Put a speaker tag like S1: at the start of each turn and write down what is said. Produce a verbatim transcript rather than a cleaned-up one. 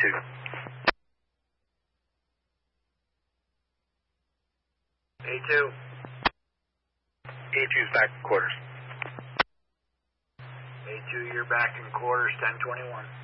S1: two.
S2: A two.
S1: A two's back in quarters.
S2: A two, you're back in quarters, ten twenty-one.